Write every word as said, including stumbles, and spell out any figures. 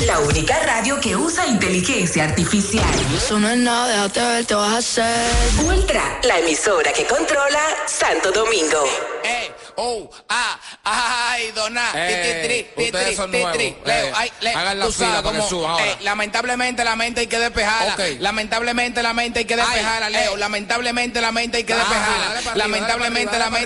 La única radio que usa inteligencia artificial. Eso no es nada, déjate ver, te vas a hacer. Ultra, la emisora que controla Santo Domingo. Eh, oh, ah, ay, dona. Eh, Titri, ustedes titri, son titri. nuevos. Leo, Eh, ay, le, hagan la tú fila sabes para que cómo, suban ahora. eh, lamentablemente la mente hay que despejarla. Ok. Lamentablemente la mente hay que despejarla, Ay, Leo. eh. Lamentablemente la mente hay que Ajá, despejarla. dale para arriba, Lamentablemente dale para la arriba, mente